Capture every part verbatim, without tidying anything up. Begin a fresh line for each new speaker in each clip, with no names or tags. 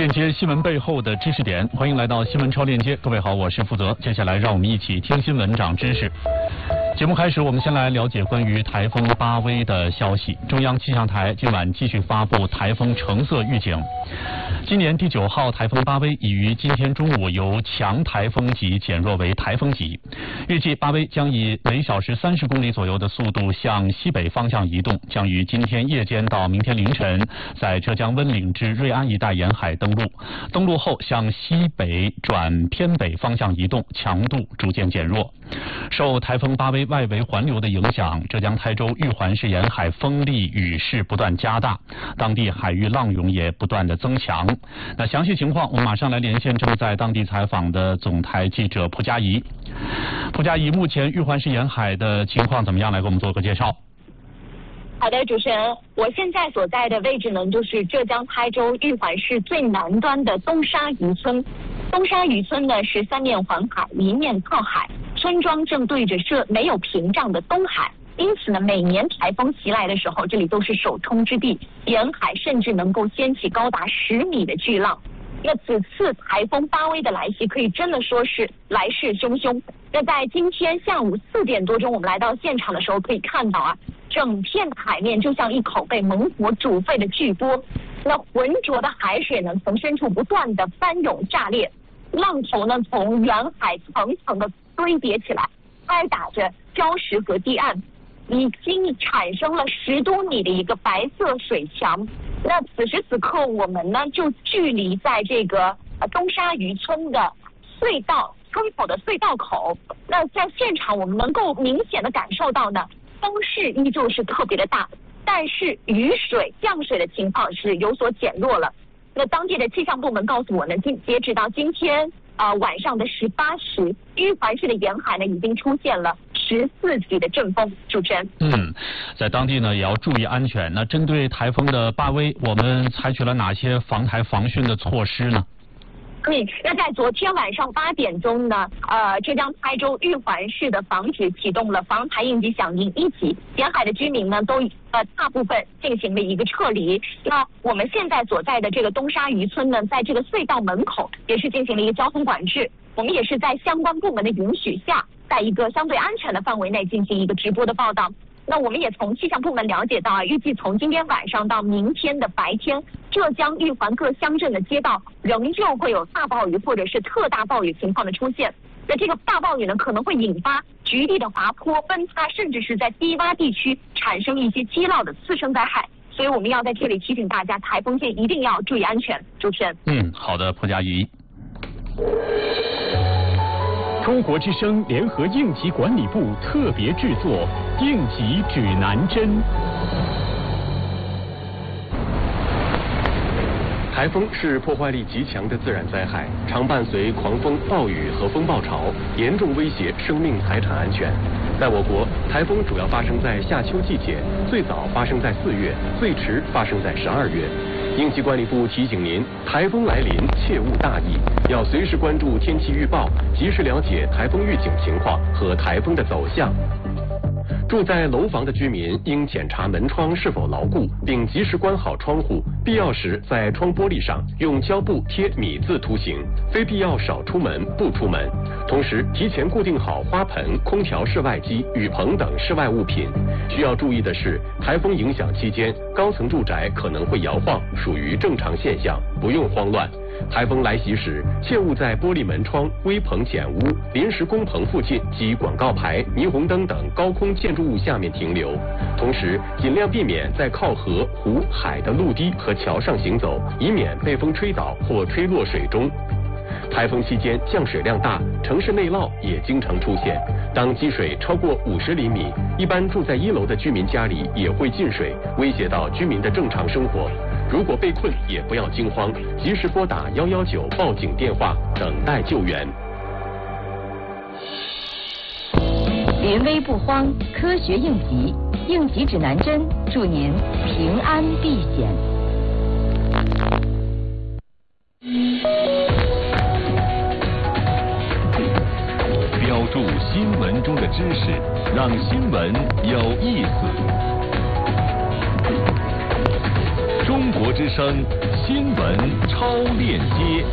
链接新闻背后的知识点，欢迎来到新闻超链接。各位好，我是负责。接下来让我们一起听新闻长知识。节目开始，我们先来了解关于台风巴威的消息。中央气象台今晚继续发布台风橙色预警。今年第九号台风巴威已于今天中午由强台风级减弱为台风级，预计巴威将以每小时三十公里左右的速度向西北方向移动，将于今天夜间到明天凌晨在浙江温岭至瑞安一带沿海登陆，登陆后向西北转偏北方向移动，强度逐渐减弱。受台风巴威外围环流的影响，浙江台州玉环市沿海风力雨势不断加大，当地海域浪涌也不断的增强。那详细情况，我们马上来连线正在当地采访的总台记者蒲佳怡。蒲佳怡，目前玉环市沿海的情况怎么样？来给我们做个介绍。
好的，主持人，我现在所在的位置呢，就是浙江台州玉环市最南端的东沙渔村。东沙渔村呢是三面环海，一面靠海，村庄正对着设没有屏障的东海，因此呢，每年台风袭来的时候，这里都是首冲之地，沿海甚至能够掀起高达十米的巨浪。那此次台风巴威的来袭，可以真的说是来势汹汹。那在今天下午四点多钟，我们来到现场的时候，可以看到啊，整片海面就像一口被猛火煮沸的巨波，那浑浊的海水呢，从深处不断的翻涌炸裂，浪头呢从远海层层的堆叠起来，拍打着礁石和堤岸，已经产生了十多米的一个白色水墙。那此时此刻，我们呢就距离在这个呃东沙渔村的隧道村口的隧道口。那在现场，我们能够明显的感受到呢，风势依旧是特别的大，但是雨水降水的情况是有所减弱了。那当地的气象部门告诉我呢，今截止到今天啊、呃、晚上的十八时，玉环市的沿海呢已经出现了十四级的阵风。主持人，
嗯，在当地呢也要注意安全。那针对台风的巴威，我们采取了哪些防台防汛的措施呢？
嗯，那在昨天晚上八点钟呢，呃，浙江台州玉环市的防指启动了防台应急响应一级，沿海的居民呢都呃大部分进行了一个撤离。那我们现在所在的这个东沙渔村呢，在这个隧道门口也是进行了一个交通管制，我们也是在相关部门的允许下，在一个相对安全的范围内进行一个直播的报道。那我们也从气象部门了解到啊，预计从今天晚上到明天的白天，浙江玉环各乡镇的街道仍旧会有大暴雨或者是特大暴雨情况的出现。那这个大暴雨呢，可能会引发局地的滑坡、分叉，甚至是在低洼地区产生一些激涝的次生灾害。所以我们要在这里提醒大家，台风天一定要注意安全。主持人，
嗯，好的，蒲佳怡。
中国之声联合应急管理部特别制作《应急指南针》。
台风是破坏力极强的自然灾害，常伴随狂风、暴雨和风暴潮，严重威胁生命财产安全。在我国，台风主要发生在夏秋季节，最早发生在四月，最迟发生在十二月。应急管理部提醒您，台风来临切勿大意，要随时关注天气预报，及时了解台风预警情况和台风的走向。住在楼房的居民应检查门窗是否牢固，并及时关好窗户，必要时在窗玻璃上用胶布贴米字图形，非必要少出门不出门。同时提前固定好花盆、空调室外机、雨棚等室外物品。需要注意的是，台风影响期间，高层住宅可能会摇晃，属于正常现象，不用慌乱。台风来袭时，切勿在玻璃门窗、危棚简屋、临时工棚附近及广告牌、霓虹灯等高空建筑物下面停留。同时，尽量避免在靠河、湖、海的陆堤和桥上行走，以免被风吹倒或吹落水中。台风期间降水量大，城市内涝也经常出现。当积水超过五十厘米，一般住在一楼的居民家里也会进水，威胁到居民的正常生活。如果被困，也不要惊慌，及时拨打一一九报警电话，等待救援。
临危不慌，科学应急，应急指南针，祝您平安避险。
标注新闻中的知识，让新闻有意思。中国国之声新闻超链接。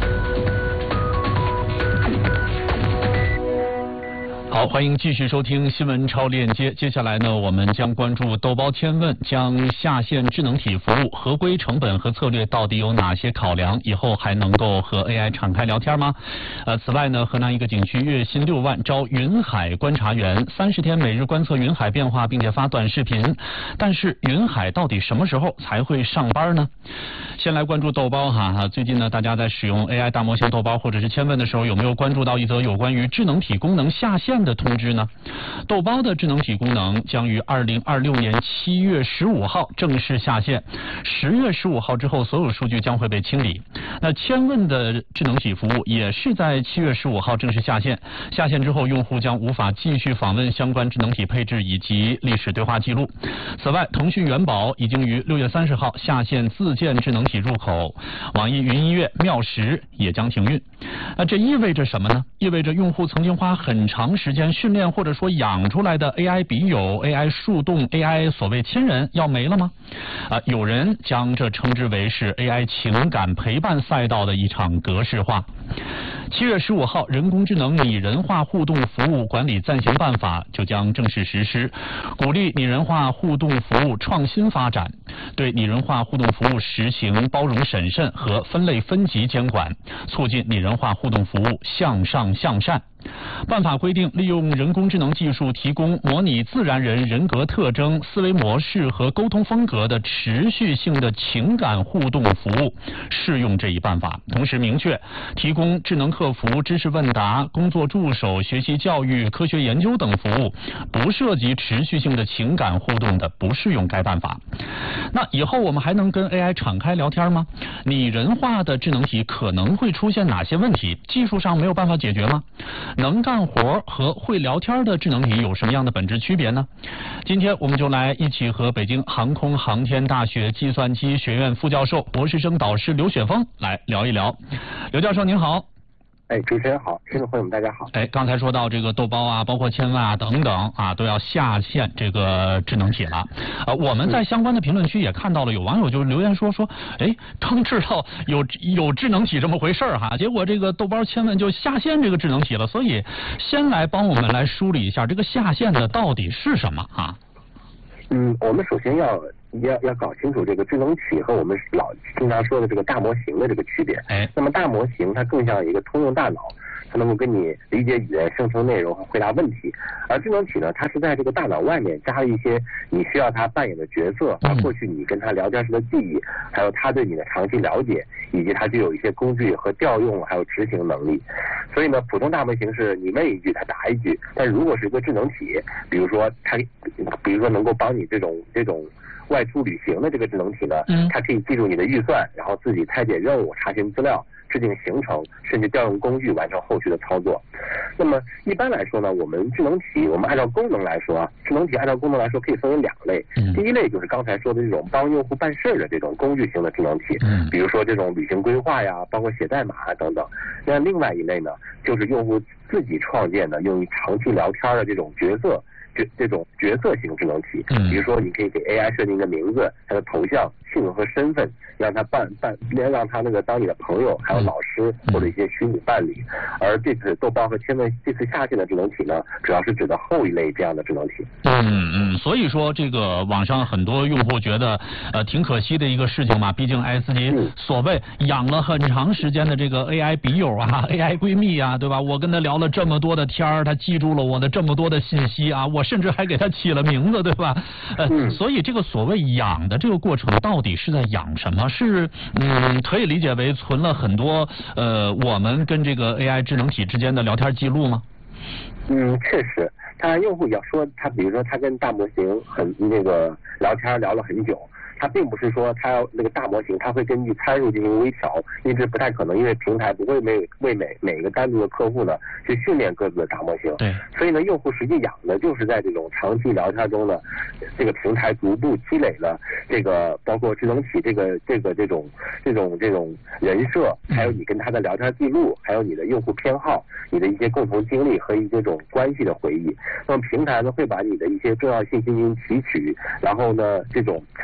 好，欢迎继续收听新闻超链接。接下来呢，我们将关注豆包千问将下线智能体服务合规成本和策略到底有哪些考量？以后还能够和 A I 敞开聊天吗？呃，此外呢，河南一个景区月薪六万招云海观察员，三十天每日观测云海变化，并且发短视频。但是云海到底什么时候才会上班呢？先来关注豆包哈，最近呢，大家在使用 A I 大模型豆包或者是千问的时候，有没有关注到一则有关于智能体功能下线的通知呢？豆包的智能体功能将于二零二六年七月十五号正式下线，十月十五号之后，所有数据将会被清理。那千问的智能体服务也是在七月十五号正式下线，下线之后，用户将无法继续访问相关智能体配置以及历史对话记录。此外，腾讯元宝已经于六月三十号下线自建智能体入口，网易云音乐、妙识也将停运。那这意味着什么呢？意味着用户曾经花很长时间训练或者说养出来的 A I 笔友、A I 树洞、A I 所谓亲人要没了吗？啊，有人将这称之为是 A I 情感陪伴赛道的一场格式化。七月十五号，人工智能拟人化互动服务管理暂行办法就将正式实施，鼓励拟人化互动服务创新发展，对拟人化互动服务实行包容审慎和分类分级监管，促进拟人化互动服务向上向善。办法规定，利用人工智能技术提供模拟自然人人格特征、思维模式和沟通风格的持续性的情感互动服务适用这一办法。同时明确，提供智能客服、知识问答、工作助手、学习教育、科学研究等服务，不涉及持续性的情感互动的，不适用该办法。那以后我们还能跟 A I 敞开聊天吗？拟人化的智能体可能会出现哪些问题？技术上没有办法解决吗？能干活和会聊天的智能体有什么样的本质区别呢？今天我们就来一起和北京航空航天大学计算机学院副教授、博士生导师刘雪峰来聊一聊。刘教授您好。
哎，主持人好，听众朋友们大家好。
哎，刚才说到这个豆包啊，包括千万啊等等啊，都要下线这个智能体了。呃，我们在相关的评论区也看到了，有网友就留言说说，哎，刚知道有有智能体这么回事儿哈，结果这个豆包千万就下线这个智能体了。所以，先来帮我们来梳理一下这个下线的到底是什么啊？
嗯，我们首先要要要搞清楚这个智能体和我们老经常说的这个大模型的这个区别。
哎，
那么大模型它更像一个通用大脑，它能够跟你理解语言、生成内容和回答问题。而智能体呢，它是在这个大脑外面加了一些你需要它扮演的角色，包括过去你跟它聊天时的记忆，还有它对你的长期了解，以及它具有一些工具和调用还有执行能力。所以呢，普通大模型是你问一句它答一句，但如果是一个智能体，比如说它，比如说能够帮你这种这种外出旅行的这个智能体呢，它可以记住你的预算，然后自己拆解任务、查询资料、制定行程，甚至调用工具完成后续的操作。那么一般来说呢，我们智能体，我们按照功能来说啊，智能体按照功能来说可以分为两类。第一类就是刚才说的这种帮用户办事的这种工具型的智能体，比如说这种旅行规划呀，包括写代码啊等等。那另外一类呢，就是用户自己创建的用于长期聊天的这种角色。这这种角色型智能体，比如说你可以给 A I 设定一个名字、它的头像、性格和身份，让它办办，让它那个当你的朋友，还有老师或者一些虚拟伴侣。而这次豆包和千问这次下线的智能体呢，主要是指的后一类这样的智能体。
嗯嗯，所以说这个网上很多用户觉得呃挺可惜的一个事情嘛，毕竟哎自己所谓养了很长时间的这个 A I 笔友啊、A I 闺蜜啊，对吧？我跟他聊了这么多的天儿，他记住了我的这么多的信息啊，我甚至还给他起了名字，对吧？呃，嗯、所以这个所谓养的这个过程，到底是在养什么？是嗯，可以理解为存了很多呃我们跟这个 A I 智能体之间的聊天记录吗？
嗯，确实，他用户要说他，比如说他跟大模型很那个聊天聊了很久。它并不是说它要那个大模型，它会根据参数进行微调，因为这不太可能，因为平台不会为为每每一个单独的客户呢去训练各自的大模型。
对，
所以呢，用户实际养的就是在这种长期聊天中呢，这个平台逐步积累了这个包括智能体这个这个这种这种这种人设，还有你跟他的聊天记录，还有你的用户偏好，你的一些共同经历和一些这种关系的回忆。那么平台呢会把你的一些重要信息进行提取，然后呢这种变成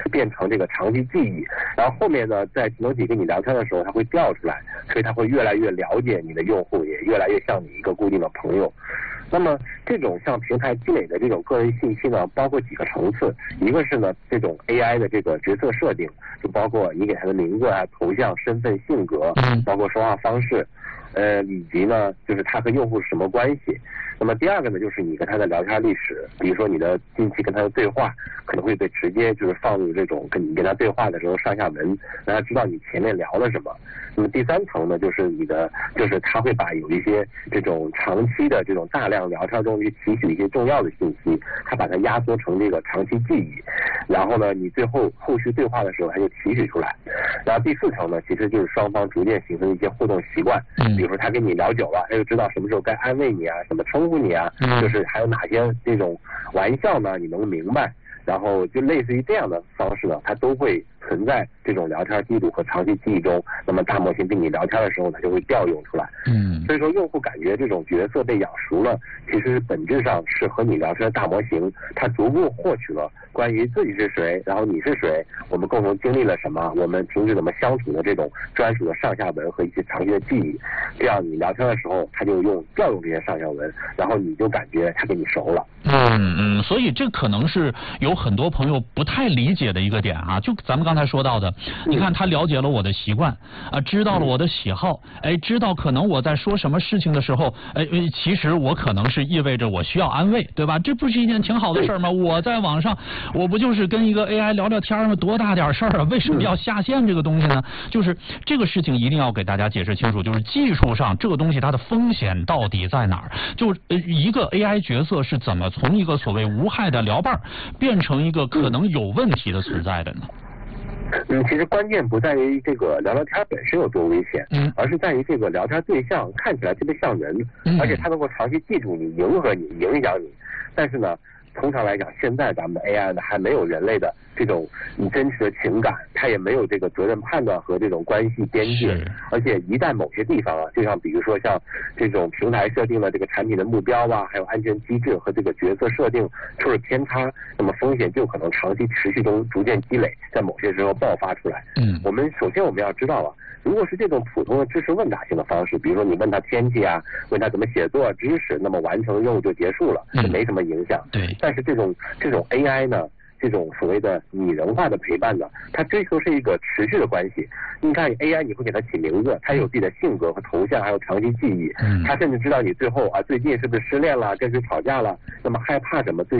成这个长期记忆，然后后面呢，在智能体跟你聊天的时候，它会调出来，所以它会越来越了解你的用户，也越来越像你一个固定的朋友。那么这种向平台积累的这种个人信息呢，包括几个层次，一个是呢这种 A I 的这个角色设定，就包括你给他的名字啊、头像、身份、性格，包括说话方式，呃，以及呢就是他和用户是什么关系。那么第二个呢，就是你跟他的聊天历史，比如说你的近期跟他的对话，可能会被直接就是放入这种跟你跟他对话的时候上下文，让他知道你前面聊了什么。那么第三层呢，就是你的，就是他会把有一些这种长期的这种大量聊天中去提取一些重要的信息，他把它压缩成这个长期记忆，然后呢，你最后后续对话的时候他就提取出来。然后第四层呢，其实就是双方逐渐形成一些互动习惯，比如说他跟你聊久了，他就知道什么时候该安慰你啊，怎么称呼你啊，就是还有哪些这种玩笑呢，你能明白。然后就类似于这样的方式呢，它都会存在这种聊天记录和长期记忆中。那么大模型跟你聊天的时候，它就会调用出来。嗯，所以说用户感觉这种角色被养熟了，其实本质上是和你聊天的大模型，它逐步获取了关于自己是谁，然后你是谁，我们共同经历了什么，我们平时怎么相处的这种专属的上下文和一些长期的记忆。这样你聊天的时候，他就用调用这些上下文，然后你就感觉他跟你熟了。
嗯嗯，所以这可能是有很多朋友不太理解的一个点啊，就咱们刚才说到的，你看他了解了我的习惯啊，知道了我的喜好，哎，知道可能我在说什么事情的时候，哎，其实我可能是意味着我需要安慰，对吧？这不是一件挺好的事儿吗？我在网上，我不就是跟一个 A I 聊聊天吗？多大点事儿啊？为什么要下线这个东西呢？就是这个事情一定要给大家解释清楚，就是技术上这个东西它的风险到底在哪儿？就呃一个 A I 角色是怎么从一个所谓无害的聊伴变成一个可能有问题的存在的呢？
嗯，其实关键不在于这个聊聊天本身有多危险，嗯，而是在于这个聊天对象看起来特别像人，嗯，而且他能够长期记住你、迎合你、影响你。但是呢，通常来讲，现在咱们的 A I 呢还没有人类的这种真实的情感，它也没有这个责任判断和这种关系边界。而且一旦某些地方啊，就像比如说像这种平台设定了这个产品的目标啊，还有安全机制和这个角色设定出了偏差，那么风险就可能长期持续中逐渐积累，在某些时候爆发出来。嗯，我们首先我们要知道啊，如果是这种普通的知识问答型的方式，比如说你问他天气啊，问他怎么写作知识，那么完成任务就结束了，就没什么影响。对。但是这种这种 A I 呢，这种所谓的拟人化的陪伴呢，它追求是一个持续的关系。你看 A I 你会给它起名字，它有自己的性格和头像，还有长期记忆。它甚至知道你最后啊最近是不是失恋了，跟谁吵架了，那么害怕什么，最